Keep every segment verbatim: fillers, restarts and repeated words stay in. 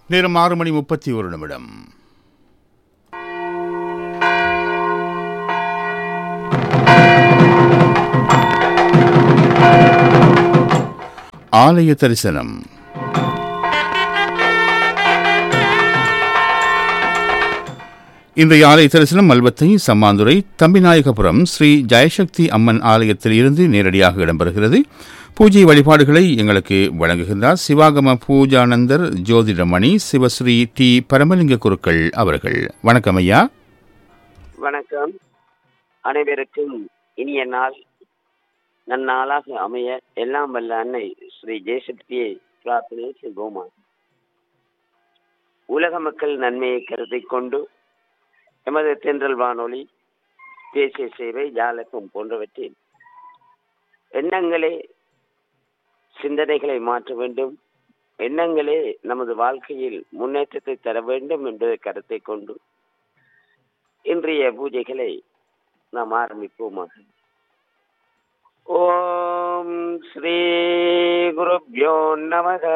நேரம் ஆறு மணி முப்பத்தி ஒரு நிமிடம். ஆலய தரிசனம். இன்றைய ஆலய தரிசனம் மல்வத்தை சம்மாந்துறை தம்பிநாயகபுரம் ஸ்ரீ ஜெயசக்தி அம்மன் ஆலயத்தில் இருந்து நேரடியாக இடம்பெறுகிறது. பூஜை வழிபாடுகளை எங்களுக்கு வழங்குகின்றார் சிவாகம பூஜானந்தர் ஜோதிடமணி சிவஸ்ரீ டி பரமலிங்க குருக்கள் அவர்கள். வணக்கம் ஐயா. வணக்கம். அனைவருக்கும் இனிய நாள் நன்னாளாக அமைய எல்லாம் வல்ல அன்னை ஸ்ரீ ஜெயசக்தியை பிரார்த்தனை செய்வோமா. உலக மக்கள் நன்மையை கருத்தை கொண்டு எமது தென்றல் வானொலி, தேசிய சேவை, ஜாலகம் போன்றவற்றில் எண்ணங்களே சிந்தனைகளை மாற்ற வேண்டும், எண்ணங்களே நமது வாழ்க்கையில் முன்னேற்றத்தை தர வேண்டும் என்பதை கருத்தை கொண்டு இன்றைய பூஜைகளை நாம் ஆரம்பிப்போமாக. ஓம் ஸ்ரீ குருப்யோ நமக.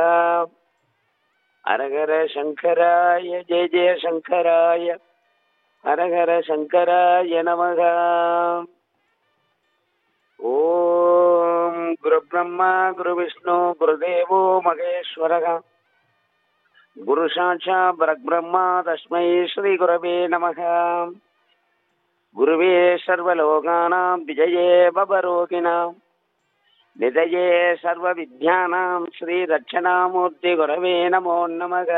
அரகர சங்கராய ஜெய ஜெய சங்கராய ஹரஹர சங்கராய நமக. ஓம் குரு பிரம்மா குரு விஷ்ணு குருதேவோ மகேஸ்வரக குரு சாட்சாத் பரபிரம்மா தஸ்மை ஸ்ரீ குரவே நமக. குருவே சர்வலோகானாம் விஜயே பவரோகிணாம் நிதயே சர்வ வித்யானாம் ஸ்ரீ தட்சணாமூர்த்தி குரவே நமோ நமக.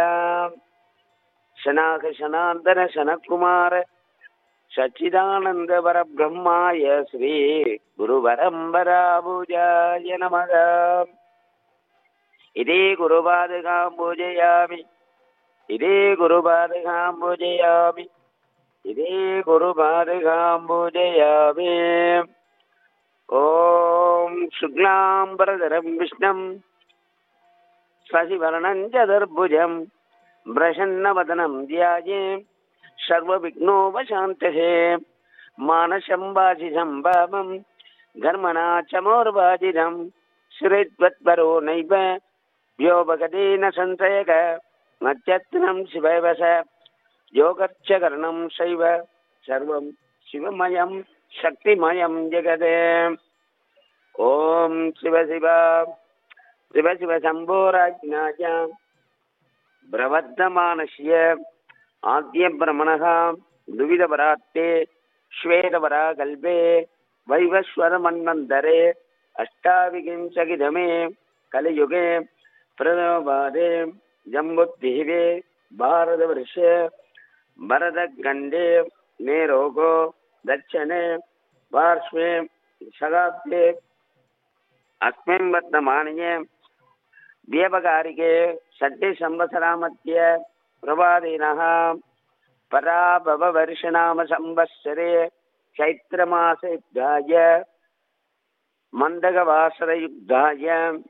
சனாக சனாந்தன சனகுமார சச்சிதானந்த பரபிரம்மாய ஸ்ரீ குரு பரம்பரா பூஜாய நமக. இதே குருபாதுகாம் பூஜயாமி, இதே குருபாதுகாம் பூஜயாமி, இதே குருபாதுகாம் பூஜயாமி. ஓம் சுக்லாம்பரதரம் விஷ்ணம் சசிவர்ணம் சதுர்புஜம் பிரசன்னவதனம் தியாயே சர்வவிக்னோபசாந்தசே மானசம் வாசி சம்பாவம் கர்மணாச்சமோர்வாஜிதம் ஸ்ரீத்வத்வரோ நைவ யோபகதேன சந்தயக நட்சத்திரம் சிவவச யோகர்ச்சகரணம் சைவ சர்வம் சிவமயம் சக்திமயம் ஜெகதே. ஓம் சிவ சிவ சிவ சிவ சம்போராஜ்ஞாய பிரவர்த்தமானஸ்ய ஆத்ய பிரமணः துவிதவராத்தே ஸ்வேதவரா கல்பே வைவஸ்வர மன்வந்தரே அஷ்டாவிகிம்சகிதமே கலியுகே பிரதோபாதே ஜம்புத்திஹிவே பாரதவர்ஷே பரதகண்டே நேரோகோ தட்சணே பார்ஸ்வே சகாப்தே அஸ்மின் வர்த்தமானயே வியபகாரிகே ஷட்டி சம்பத்சராமத்ய பிரபாதீனः பராபவ வருஷநாம சம்பத்சரே சைத்ரமாசயுக்தாய மந்தகவாசரயுக்தாய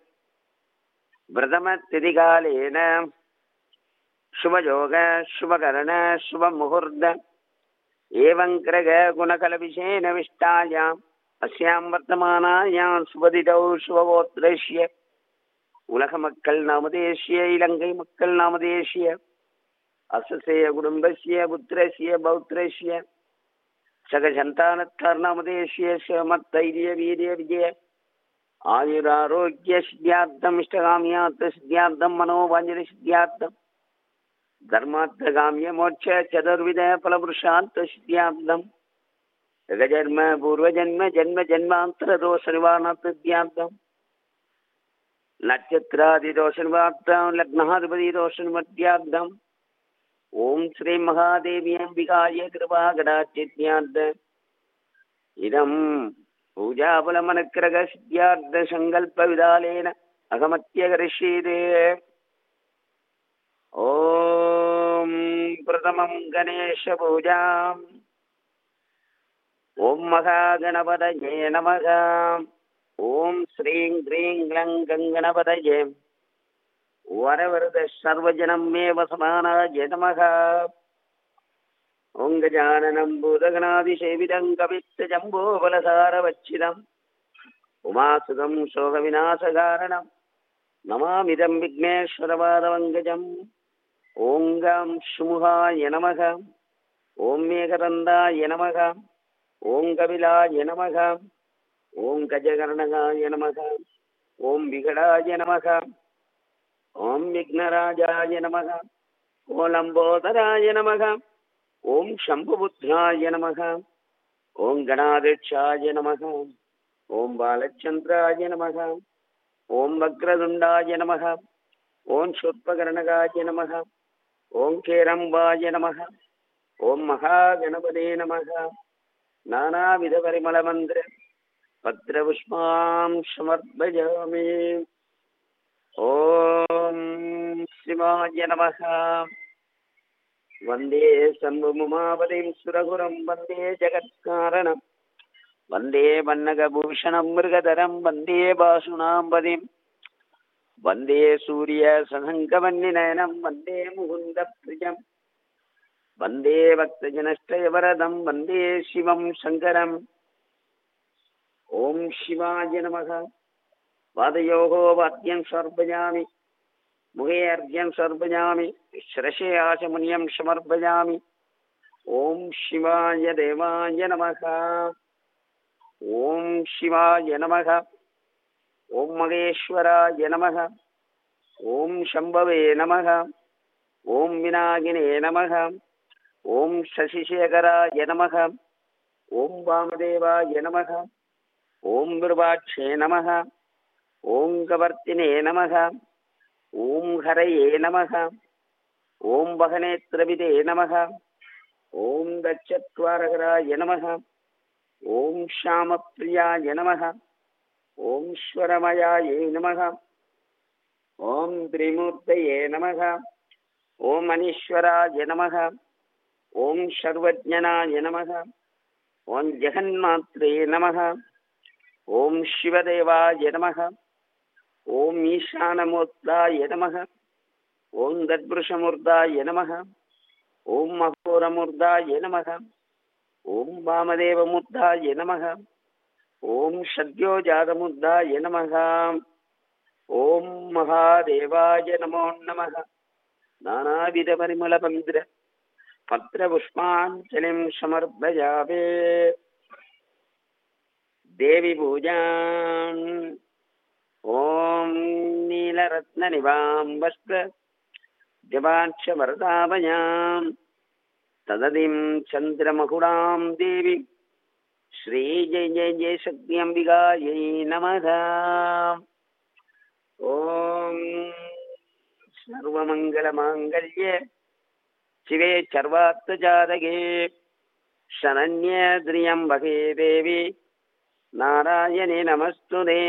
பிரதம திதிகாலேன சுபயோக சுபகரண சுபமுகூர்த்த ஏவங் கிரக குணகலவிஷேன விஷ்டாயாம் அஸ்யாம் வர்த்தமானாயாம் சுபதிதௌ சுபகோத்ரேஷ்ய உலக மக்கள் நாமதேசிய இலங்கை மக்கள் நாமதேசிய அசசேய குடும்பசிய புத்திரசிய பௌத்திரசிய சகசந்தானத்தார் நாமதேசிய சிவமத்தைரிய வீரிய விஜய ஆயுராரோக்கிய சித்தியார்த்தம் இஷ்டகாமியார்த்த சித்தியார்த்தம் மனோவாஞ்சலி சித்தியார்த்தம் தர்மார்த்தகாமிய மோட்ச சதுர்வித பலபுருஷார்த்த சித்தியார்த்தம் ஜென்ம பூர்வஜன்ம ஜென்ம ஜென்மாந்தர தோஷ நிவாரணார்த்த சித்தியார்த்தம் நட்சத்திராதி தோஷ நிவார்த்தம் லக்னாதிபதி தோஷ நிவர்த்தியார்த்தம் ஓம் ஸ்ரீ மகாதேவி அம்பிகாய கிருபாகடாச்சித்யார்த்த இதம் பூஜாபலமனுக்கிரக சித்தியார்த்த சங்கல்ப விதாலேன அகமத்திய கரிஷீதே. ஓம் பிரதமம் கணேஷ பூஜாம். ஓம் மகாகணபதயே நமக. ஓம் ஸ்ரீங் க்ரீங் க்ளங் கங்கணபதயே வரவரத சர்வஜனம் மே வசமானாய நமக. ஓம் கஜானனம் பூதகணாதிசேவிதம் கவித்த ஜம்போபலசாரவச்சிதம் உமாசுதம் சோக விநாசகாரணம் நமாமிதம் விக்னேஸ்வரபாதவங்கஜம். ஓங்காம் சுமுகாய நமக. ஓம் மேகரந்தாய நமக. ஓம் கபிலாய நமக. ஓம் கஜகர்ணகாய நமக. ஓம் விகடாய நமக. ஓம் விக்னராஜாய நமக. ஓம் லம்போதராய நமக. ஓம் சம்புபுத்ராய நமக. ஓம் கணாதேட்சாய நமக. ஓம் பாலச்சந்திராய நமக. ஓம் வக்ரதுண்டாய நமக. ஓம் சொற்பகர்ணகாய நமக. ஓம் கேரம்பாய நமக. ஓம் மகாகணபதே நமக. நானாவித பரிமள மந்திர பத்ரபுஷ்பாம் சமர்ப்பயாமி. ஓம் சிவாய நமக. வந்தே சம்புமுமாபதிம் சுரகுரம் வந்தே ஜகத்காரணம் வந்தே வன்னகபூஷணம் மிருகதரம் வந்தே பாசுனாம்பதிம் வந்தே சூரிய சசங்கவன்னிநயனம் வந்தே முகுந்த பிரியம் வந்தே பக்தஜனஷ்டயவரதம் வந்தே சிவம் சங்கரம். ஓம் சிவாய நமக. வாதயோகோ வாத்தியம் சமர்ப்பயாமி. முகே அர்க்யம் சமர்ப்பயாமி. சிரசே ஆசமுனியம் சமர்ப்பயாமி. ஓம் சிவாய தேவாய நமக. ஓம் சிவாய நமக. ஓம் மகேஸ்வராய நமக. ஓம் சம்பவே நமக. ஓம் விநாயகனே நமக. ஓம் சசிசேகராய நமக. ஓம் வாமதேவாய நமக. ஓம் விருபாட்சே நமக. ஓம் கவர்த்தினே நமக. ஓம் ஹரயே நமக. ஓம் வகனேத்ரவிதே நமக. ஓம் தட்சத்வாரகராய நமக. ஓம் ஷாமப்ரியாய நமக. ஓம் ஸ்வரமயாயே நமக. ஓம் திரிமூர்த்தயே நமக. ஓம் அனீஸ்வராய நமக. ஓம் சர்வஜ்ஞனாய நமக. ஓம் ஜெகன்மாத்ரே நமக. ஓம் சிவதேவாய நமக. ஓம் ஈசானமூர்த்தாய நமக. ஓம் தத்புருஷமூர்த்தாய நமக. ஓம் மகோரமூர்த்தாய நமக. ஓம் வாமதேவமூர்த்தாய நமக. ஓம் சத்யோஜாதமுத்தாய நமக. ஓம் மகாதேவாய நமோ நமக. நானாவித பரிமள பந்திர பத்ர புஷ்பாஞ்சலிம் சமர்ப்பயாமே. தேவி பூஜாம். ஓம் நீலரத்ன நிவாம் வஸ்திர ஜபாட்ச வரதாபயாம் தததிம் சந்திரமகுடாம் தேவி ஸ்ரீ ஜெய ஜெய ஜெய சக்தி அம்பிகாயை நமக. ஓம் சர்வமங்கல மாங்கல்யே சிவே சர்வார்த்த ஜாதகே சரண்யே திரியம்பகே தேவி நாராயணே நமஸ்துதே.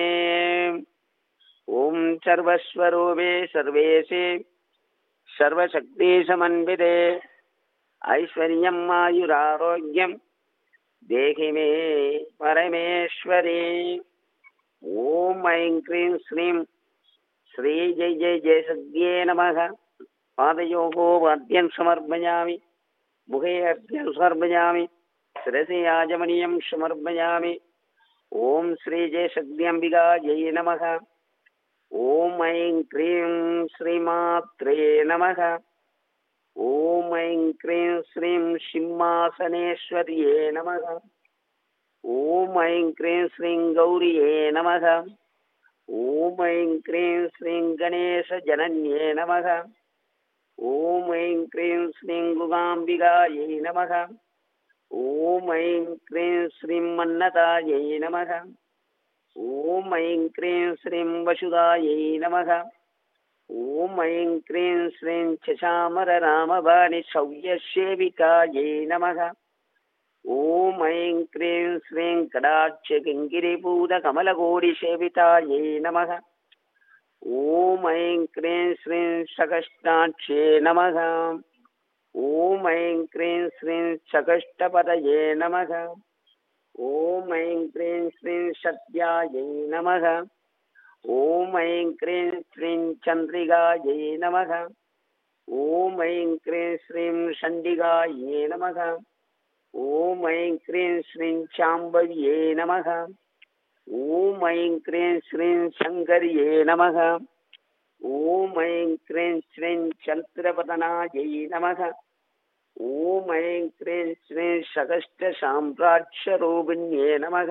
ஓம் சர்வஸ்வரூபே சர்வேஷே சர்வசக்தி சமன்விதே ஐஸ்வர்யம் ஆயுராரோக்கியம் தேகி மே பரமேஸ்வரி. ஓம் ஐம் க்ரீம் ஸ்ரீம் ஸ்ரீ ஜெய ஜெய ஜெய சத்யே நமக. பாதயோகோ வாத்தியம் சமர்ப்பயாமி. முகே அர்க்யம் சமர்ப்பயாமி. சிரசி ஆஜமனியம் சமர்ப்பயாமி. ஓம் ஸ்ரீ ஜெய சக்தி அம்பிகாயை நமக. ஓம் ஐம் க்ரீம் ஸ்ரீமாத்ரே நமக. ஓம் ஐம் க்ரீம் ஸ்ரீம் சிம்மாசனேஸ்வரியே நமக. ஓம் ஐம் க்ரீம் ஸ்ரீம் கௌரியே நமக. ஓம் ஐம் க்ரீம் ஸ்ரீம் கணேச ஜனன்யே நமக. ஓம் ஐம் க்ரீம் ஸ்ரீம் குகாம்பிகாயை நமக. ஓம் ஐம் க்ரீம் ஸ்ரீம் மன்னதாயை நமக. ஓம் ஐம் க்ரீம் ஸ்ரீம் வசுதாயை நமக. ஓம் ஐம் க்ரீம் ஸ்ரீம் சசாமர ராமபாணி சௌயசேவிகாயை நமக. ஓம் ஐம் க்ரீம் ஸ்ரீம் கடாட்ச கிங்கிரிபூத கமலகோடி சேவிதாயை நமக. ஓம் ஐம் க்ரீம் ஸ்ரீம் சகஷ்டாட்சே நமக. ஓம் ஐம் க்ரீம் ஸ்ரீம் சகஷ்டபதயே நமக. ஓம் ஐம் க்ரீம் ஸ்ரீம் சத்யாயை நமக. ஓம் ஐம் க்ரீம் ஸ்ரீம் சந்திரிகாயை நமக. ஓம் ஐம் க்ரீம் ஸ்ரீம் சண்டிகாயை நமக. ஓம் ஐம் க்ரீம் ஸ்ரீம் சாம்பவியே நமக. ஓம் ஐம் க்ரீம் ஸ்ரீம் சங்கரியே நமக. ஓம் ஐம் க்ரீம் ஸ்ரீம் சந்திரபதனாயை நமக. ஓம் ஐம் க்ரீம் ஸ்ரீம் சகஸ்ட சாம்ராட்சரூபிண்யே நமக.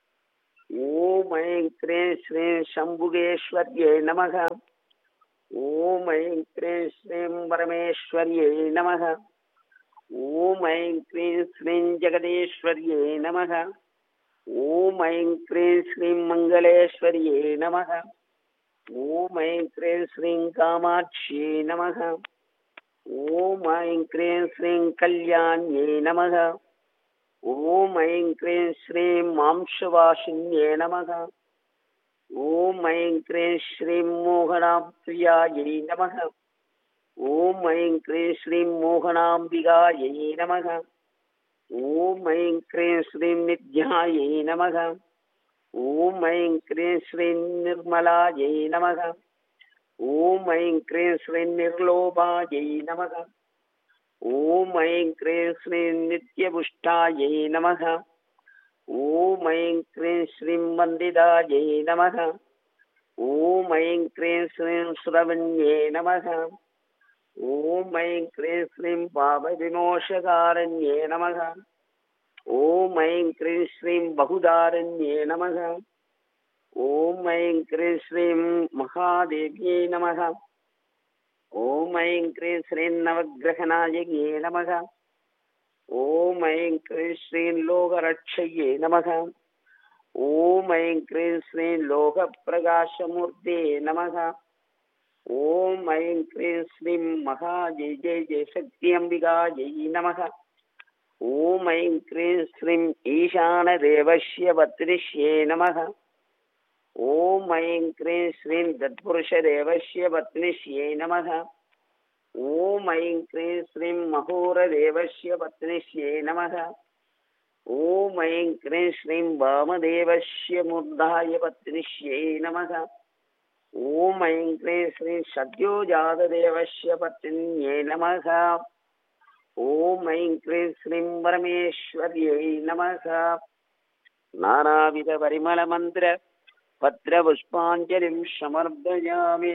ஓம் ஐம் க்ரீம் ஸ்ரீம் சம்புகேஸ்வர்யே நமக. ஓம் ஐம் க்ரீம் ஸ்ரீம் பரமேஸ்வர்யே நமக. ஓம் ஐம் க்ரீம் ஸ்ரீம் ஜெகதீஸ்வர்யே நமக. ஓம் ஐம் க்ரீம் ஸ்ரீம் மங்களேஸ்வர்யே நமக. ஓம் ஐம் க்ரீம் ஸ்ரீம் காமாட்சியே நமக. ஓம் ஐம் க்ரீம் ஸ்ரீம் கல்யாண்யே நமக. ஓம் ஐம் க்ரீம் ஸ்ரீம் மாம்சவாசின்யே நமக. ஓம் ஐம் க்ரீம் ஸ்ரீம் மோகனாம்பிரியாயை நமக. ஓம் ஐம் க்ரீம் ஸ்ரீம் மோகனாம்பிகாயை நமக. ஓம் ஐம் க்ரீம் ஸ்ரீம் நித்யாயை நமக. ஓம் ஐம் க்ரீம் ஸ்ரீம் நிர்மலாயை நமக. ஓம் ஐம் க்ரீம் ஸ்ரீம் நிர்லோபாயை நமக. ஓம் ஐம் க்ரீம் ஸ்ரீம் நித்யபுஷ்டாயை நமக. ஓம் ஐம் க்ரீம் ஸ்ரீம் வந்திதாயை நமக. ஓம் ஐம் க்ரீம் ஸ்ரீம் சுரவண்யே நமக. ஓம் ஐம் க்ரீம் ஸ்ரீம் பாப விமோஷகாரண்யே நமக. ஓம் ஐம் க்ரீம் ஸ்ரீம் பகுதாரண்யே நமக. ஓம் ஐம் க்ரீம் ஸ்ரீம் மகாதேவியே நமக. ஓம் ஐம் க்ரீம் ஸ்ரீம் நவக்கிரகநாயகியே நமக. ஓம் ஐம் க்ரீம் ஸ்ரீம் லோகரட்சயே நமக. ஓம் ஐம் க்ரீம் ஸ்ரீம் லோக பிரகாசமூர்த்தே நமக. ஓம் ஐம் க்ரீம் ஸ்ரீம் மகா ஜெய ஜெய ஜெய சக்தி அம்பிகாயை நமக. ஓம் ஐம் க்ரீம் ஸ்ரீம் ஈசான தேவஸ்ய பத்னிஷ்யே நமக. ஓம் ஐம் க்ரீம் ஸ்ரீம் தத்புருஷ தேவஸ்ய பத்னிஷ்யே நமக. ஓம் ஐம் க்ரீம் ஸ்ரீம் மகோர தேவஸ்ய பத்னிஷ்யே நமக. ஓம் ஐம் க்ரீம் ஸ்ரீம் வாமதேவஸ்ய மூர்தாய பத்னிஷ்யே நமக. ஓம் ஐம் க்ரீம் ஸ்ரீம் சத்யோஜாத தேவஸ்ய பத்னியே நமக. ஓம் ஐம் க்ரீம் ஸ்ரீம் பரமேஸ்வர்யை நமக. நானாவித பரிமள மந்திர பத்ர புஷ்பாஞ்சலிம் சமர்ப்பயாமி.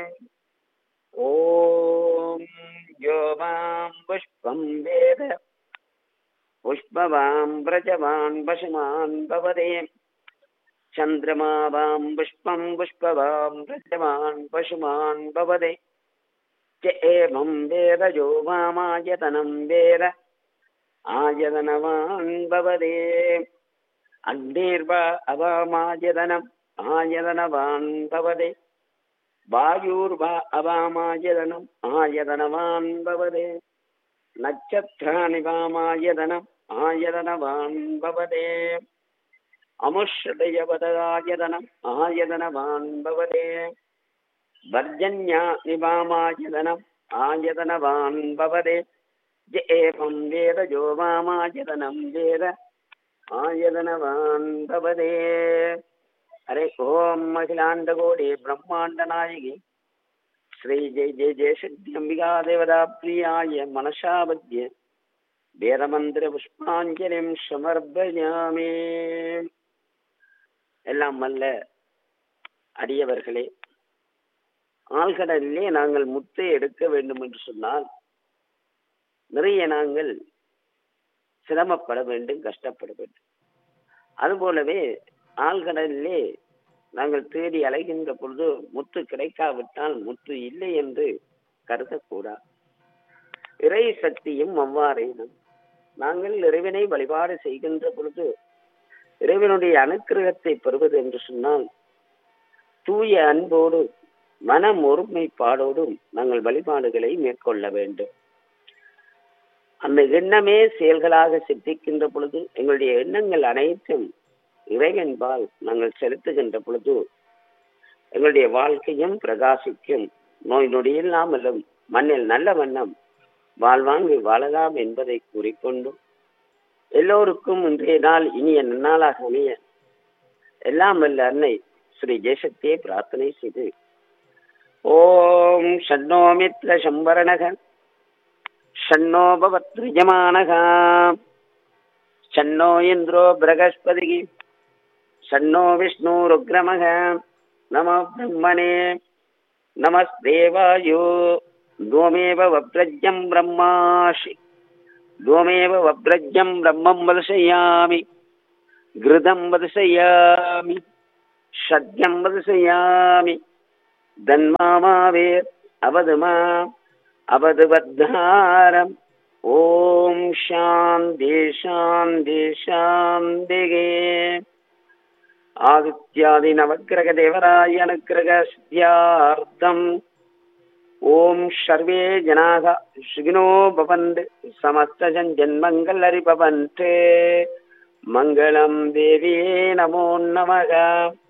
ஓம் யோமாம் புஷ்பம் வேத புஷ்பவாம் பிரஜவான் பசுமான் பவதே. சந்திரமாவாம் புஷ்பம் புஷ்பவாம் பிரஜவான் பசுமான் பவதே. ஏவம் வேத யோ மாமாயதனம் வேத ஆயதனவான் பவதே. அக்னிர்வா அவாமாயதனம் ஆயதனவான் பவதே. வாயுர்வா அவாமாயதனம் ஆயதனவான் பவதே. நட்சத்திராணி வாமாயதனம் ஆயதனவான் பவதே. அமுஷ்டயவதாயதனம் ஆயதனவான் பவதே. வர்ஜன்யா நிவாமாயதனம் ஆயதனவான் பவதே. ஏவம் வேத யோ வாமாயதனம் வேத ஆயதனவான் பவதே. ஹரே ஓம் அகிலாண்டகோடி பிரம்மாண்ட நாயகி ஸ்ரீ ஜெய ஜெய ஜெயசக்தி அம்பிகா தேவதா பிரியாய மனசாபத்ய வேதமந்திர புஷ்பாஞ்சலிம் சமர்ப்பயாமி. எல்லாம் வல்ல அடியவர்களே, ஆழ்கடலிலே நாங்கள் முத்தை எடுக்க வேண்டும் என்று சொன்னால் நிறைய நாங்கள் சிரமப்பட வேண்டும், கஷ்டப்பட வேண்டும். அதுபோலவே ஆழ்கடலிலே நாங்கள் தேடி அலைகின்ற பொழுது முத்து கிடைக்காவிட்டால் முத்து இல்லை என்று கருதக்கூடாது. இறை சக்தியும் அவ்வாறே. நாங்கள் இறைவனை வழிபாடு செய்கின்ற பொழுது இறைவனுடைய அனுக்கிரகத்தை பெறுவது என்று சொன்னால் தூய அன்போடு மனம் ஒருமைப்பாடோடும் நாங்கள் வழிபாடுகளை மேற்கொள்ள வேண்டும். அந்த எண்ணமே செயல்களாக சித்திக்கின்ற பொழுது எங்களுடைய எண்ணங்கள் அனைத்தும் இறைவன்பால் நாங்கள் செலுத்துகின்ற பொழுது எங்களுடைய வாழ்க்கையும் பிரகாசிக்கும். நோய் நொடியில்லாமலும் மண்ணில் நல்ல வண்ணம் வாழ்வாங்கு வாழலாம் என்பதை கூறிக்கொண்டு எல்லோருக்கும் இன்றைய நாள் இனிய நன்னாளாக அமைய எல்லாம் வல்ல அன்னை ஸ்ரீ ஜெயசக்தியை பிரார்த்தனை செய்து ஓம் ஷண்ணோ மித்ர சம்பரணக ஷண்ணோ பவத்ரிஜமானக ஷண்ணோ இந்திரோ பிரகஸ்பதி ஷண்ணோ விஷ்ணு ருக்ரமக நமோ பிரம்மணே நமஸ்தேவாயோ துவமேவ வப்ரஜ்யம் பிரம்மாஷி துவமேவ வப்ரஜ்யம் பிரம்மம் வதசயாமி கிருதம் வதசயாமி ஷத்யம் வதசயாமி தன்மாமாவேர் அவதுமா அவதுவத்தாரம். ஓம் சாந்தி சாந்தி சாந்திகே. ஆதித்யாதி நவக்கிரக தேவராய அனுக்கிரக சித்தியார்த்தம் ஓம் சர்வே ஜனாக சுகினோ பவந்து சமஸ்த ஜன்மங்கள் ஹரி பவந்தே. மங்களம் தேவியே நமோ நமக.